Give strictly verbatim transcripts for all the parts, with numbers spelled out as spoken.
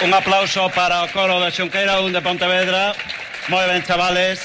Un aplauso para o coro de Xunqueira un de Pontevedra. Moi ben, chavales.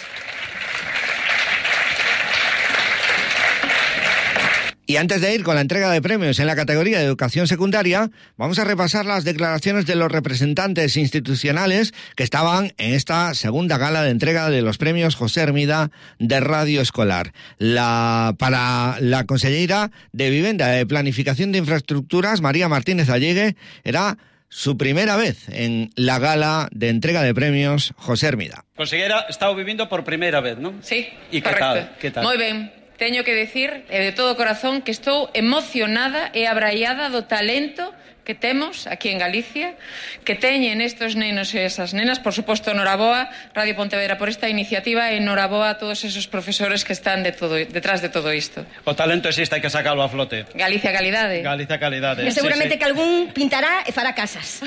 Y antes de ir con la entrega de premios en la categoría de educación secundaria, vamos a repasar las declaraciones de los representantes institucionales que estaban en esta segunda gala de entrega de los premios José Hermida de Radio Escolar. La, para la consellera de Vivienda y Planificación de Infraestructuras, María Martínez Allegue, era su primera vez en la gala de entrega de premios José Hermida. Consellera, estaba vivindo por primeira vez, non? Sí, e que correcto. tal? Que tal? Moi ben. Teño que decir, e de todo corazón, que estou emocionada e abraiada do talento que temos aquí en Galicia, que teñen estes nenos e esas nenas. Por suposto, noraboa, Radio Pontevedra, por esta iniciativa, e noraboa a todos esos profesores que están de todo, detrás de todo isto. O talento existe, hai que sacarlo a flote. Galicia calidade. Galicia calidade. E seguramente sí, sí. que algún pintará e fará casas.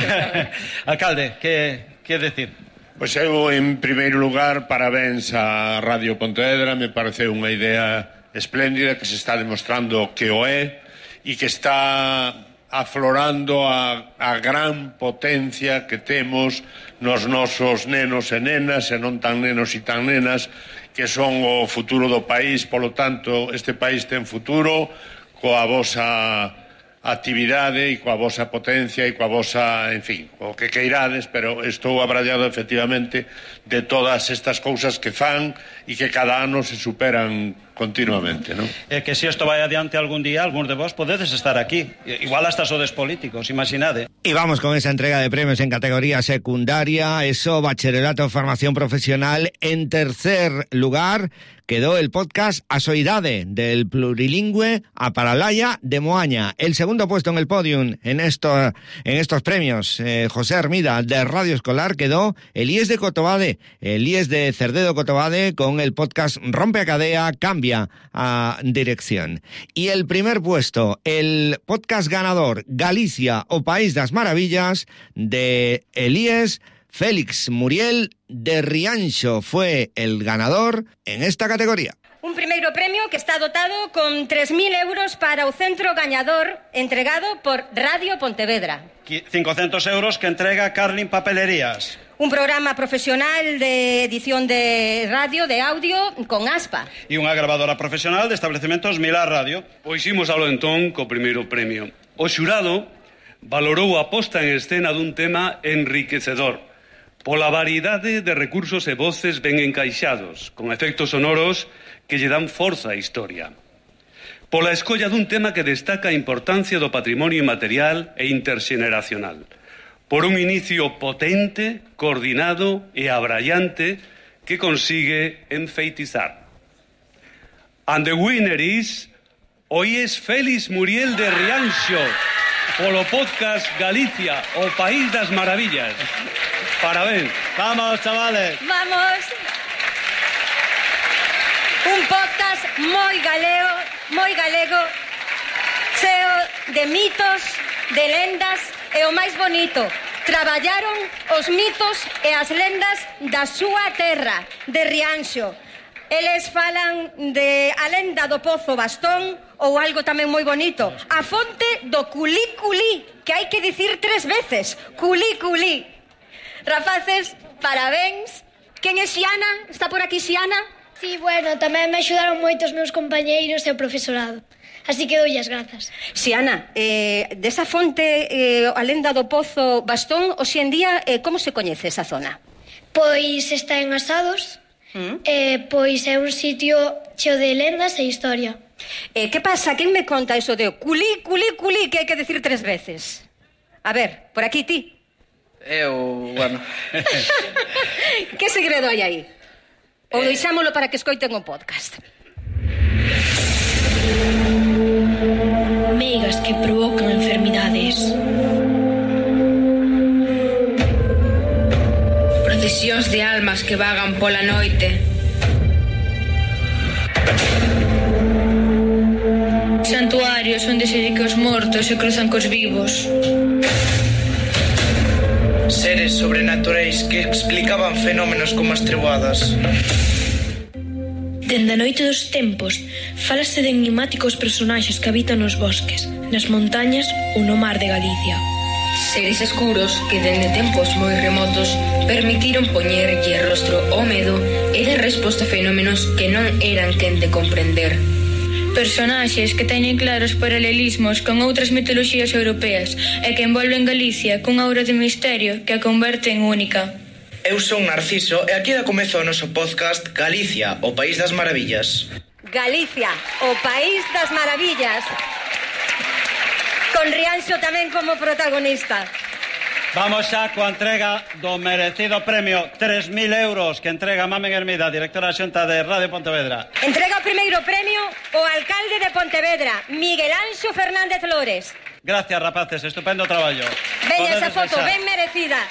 Alcalde, que, que decir? Pois eu, en primeiro lugar, parabéns a Radio Pontevedra. Me parece unha idea espléndida que se está demostrando que o é e que está aflorando a, a gran potencia que temos nos nosos nenos e nenas, e non tan nenos e tan nenas, que son o futuro do país. Polo tanto, este país ten futuro coa vosa actividade e coa vosa potencia e coa vosa, en fin, o que queirades, pero estou abrallado efectivamente de todas estas cousas que fan e que cada ano se superan continuamente, non? É que se isto vai adiante algún día, algúns de vos podedes estar aquí. Igual hasta sodes políticos, imaginade. Y vamos con esa entrega de premios en categoría secundaria, eso, bachillerato, formación profesional. En tercer lugar quedó el podcast Asoidade, del plurilingüe a Paralaya de Moaña. El segundo puesto en el podium en, esto, en estos premios, eh, José Hermida, de Radio Escolar, quedó el I E S de Cotobade, el I E S de Cerdedo Cotobade, con el podcast Rompe a Cadea, Cambia a Dirección. Y el primer puesto, el podcast ganador Galicia o País das Maravillas, de el I E S Félix Muriel de Rianxo, fue el ganador en esta categoría. Un primeiro premio que está dotado con tres mil euros para o centro gañador, entregado por Radio Pontevedra. cincocentos euros que entrega Carlin Papelerías. Un programa profesional de edición de radio, de audio, con Aspa. E unha grabadora profesional de Establecementos Milá Radio. Pois imos alo entón co primeiro premio. O xurado valorou a posta en escena dun tema enriquecedor, pola variedade de recursos e voces ben encaixados, con efectos sonoros que lle dan forza á historia. Pola escolla dun tema que destaca a importancia do patrimonio inmaterial e interxeneracional. Por un inicio potente, coordinado e abrallante que consigue enfeitizar. And the winner is o I E S Félix Muriel de Rianxo, polo podcast Galicia, o País das Maravillas. Parabéns. Vamos, chavales. Vamos. Un podcast moi galego, moi galego, cheo de mitos, de lendas, e o máis bonito, traballaron os mitos e as lendas da súa terra, de Rianxo. Eles falan de a lenda do Pozo Bastón, ou algo tamén moi bonito, a fonte do Culí Culí, que hai que dicir tres veces, Culí Culí. Rapaces, parabéns. Quen é Xiana? Está por aquí Xiana? Sí, bueno, tamén me axudaron moito os meus compañeiros e o profesorado. Así que doy as grazas. Xiana, eh, desa fonte, eh, a lenda do Pozo Bastón, hoxe en día, eh, como se coñece esa zona? Pois está en Asados, ¿Mm? eh, pois é un sitio cheo de lendas e historia. Eh, que pasa? Quen me conta eso de culí, culí, culí, que hai que decir tres veces? A ver, por aquí ti. Eu, bueno... Que segredo hai aí? Ou eh... deixámolo para que escoiten o podcast. Meigas que provocan enfermidades. Procesións de almas que vagan pola noite. Santuarios onde se di que os mortos se cruzan cos vivos. Seres sobrenaturais que explicaban fenómenos como as treboadas. Dende a noite dos tempos, fálase de enigmáticos personaxes que habitan nos bosques, nas montañas ou no mar de Galicia. Seres escuros que dende tempos moi remotos permitiron poñerlle rostro ao medo e dar resposta a fenómenos que non eran quen de comprender. Personaxes que teñen claros paralelismos con outras mitoloxías europeas e que envolven Galicia cun aura de misterio que a converte en única. Eu son Narciso e aquí da comezo o noso podcast Galicia, o País das Maravillas. Galicia, o País das Maravillas. Con Rianxo tamén como protagonista. Vamos xa coa entrega do merecido premio tres mil euros que entrega Mamen Hermida, directora da Xunta de Radio Pontevedra. Entrega o primeiro premio o alcalde de Pontevedra, Miguel Anxo Fernández Lores. Gracias, rapaces, estupendo traballo. Veña esa foto, ben merecida.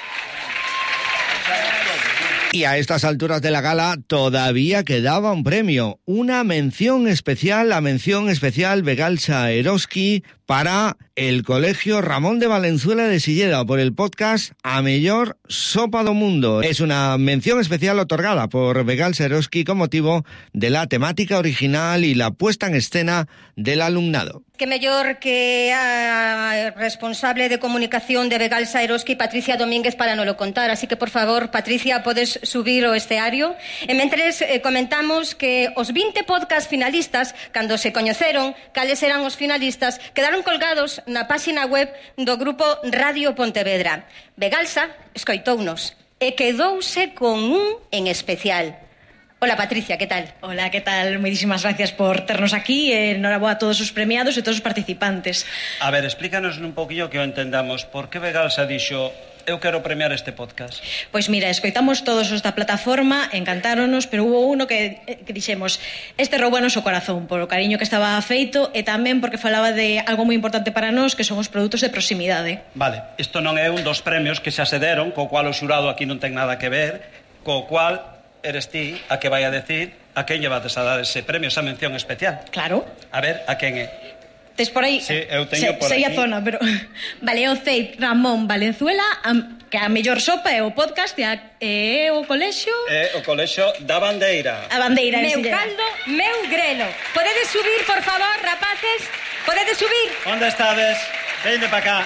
Y a estas alturas de la gala todavía quedaba un premio, una mención especial, la mención especial Begalsa Eroski para el Colegio Ramón de Valenzuela de Silleda por el podcast A Mellor Sopa do Mundo. Es una mención especial otorgada por Begalsa Eroski con motivo de la temática original y la puesta en escena del alumnado. Que mellor que a responsable de comunicación de Begalsa Eroski, Patricia Domínguez, para nolo contar. Así que, por favor, Patricia, podes subir o esteario. E mentres eh, comentamos que os vinte podcast finalistas, cando se coñeceron cales eran os finalistas, quedaron colgados na páxina web do grupo Radio Pontevedra. Begalsa escoitounos e quedouse con un en especial. Hola, Patricia, ¿qué tal? Hola, ¿qué tal? Muchísimas gracias por ternos aquí. Enhorabuena a todos os premiados e todos os participantes. A ver, explícanos un poquillo que o entendamos. Por que Begalsa dixo, eu quero premiar este podcast? Pois mira, escoitamos todos os da plataforma, encantáronos, pero hubo uno que, que dixemos, este roubános o corazón, polo cariño que estaba feito e tamén porque falaba de algo moi importante para nós, que son os produtos de proximidade. Vale, isto non é un dos premios que xa se deron, co cual o xurado aquí non ten nada que ver, co cual eres ti a que vai a decir a quen lle vas a dar ese premio, esa mención especial. Claro. A ver, a quen é? Tes por aí? Sí, eu teño se, por sei aquí. a zona, pero vale, é o C E I P Ramón Valenzuela, a, que a mellor sopa é o podcast e, a, e o colexio... É o colexio da Bandeira. A Bandeira. Meu caldo, meu grelo. Podedes subir, por favor, rapaces? Podedes subir? Onde estades? Veñe para cá.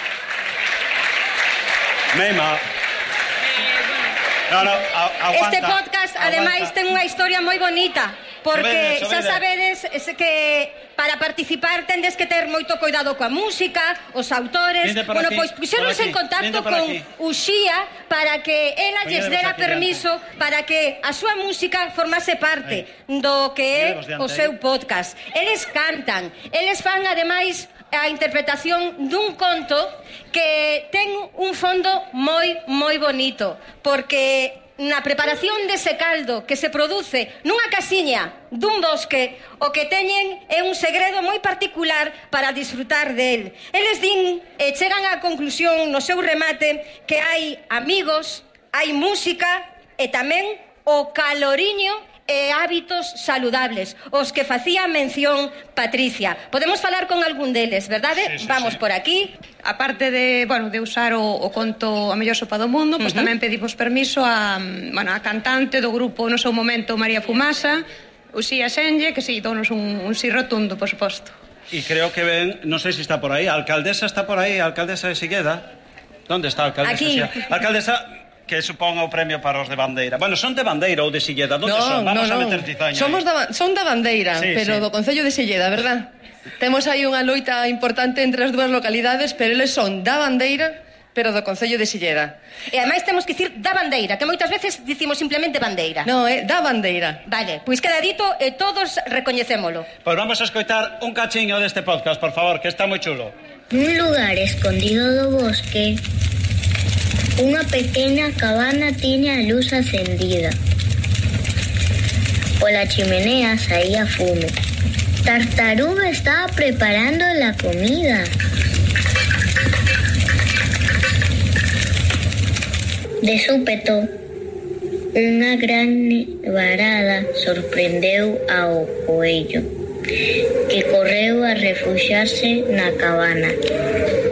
Meima. No, no, aguanta. Este podcast, ademais, ten unha historia moi bonita, porque Sobede, xa sobede. sabedes es que para participar tendes que ter moito cuidado coa música, os autores. Bueno, aquí, pois puxéronse en contacto con aquí. Uxía para que ela lles Poñedevos dera aquí permiso para que a súa música formase parte do que é Poñedevos diante o seu podcast. Eles cantan, eles fan ademais a interpretación dun conto que ten un fondo moi, moi bonito, porque na preparación dese caldo que se produce nunha casiña dun bosque, o que teñen é un segredo moi particular para disfrutar del. Eles din e chegan á conclusión no seu remate que hai amigos, hai música e tamén o caloriño e hábitos saludables, os que facía mención Patricia. Podemos falar con algún deles, verdade? Sí, sí, Vamos sí. por aquí. Aparte de, bueno, de usar o, o conto A Mellor Sopa do Mundo, pois Uh-huh. tamén pedimos permiso a, bueno, a cantante do grupo no seu momento María Fumasa, Uxía Senlle, que si, donos un, un sí rotundo, por suposto. Y creo que ven, non sei se está por aí, a alcaldesa está por aí, a alcaldesa de Silleda. ¿Dónde está a alcaldesa? Aquí. Uxía? A alcaldesa que suponga o premio para os de Bandeira. Bueno, son de Bandeira ou de Silleda, onde son? Vamos a meter cizaña. Somos da, son da Bandeira, Sí, pero sí. do Concello de Silleda, verdad? Temos aí unha loita importante entre as dúas localidades, pero eles son da Bandeira, pero do Concello de Silleda. E ademais temos que dicir da bandeira, que moitas veces dicimos simplemente bandeira. No, é da Bandeira. Vale, pois queda dito e todos recoñecémolo. Pois vamos a escoitar un cachiño deste podcast, por favor, que está moi chulo. Nun lugar escondido do bosque, unha pequena cabana tiña a luz acendida. Pola chimenea saía fume. Tartaruga estaba preparando la comida. De súpeto, unha gran varada sorprendeu ao coello, que correu a refuxiarse na cabana.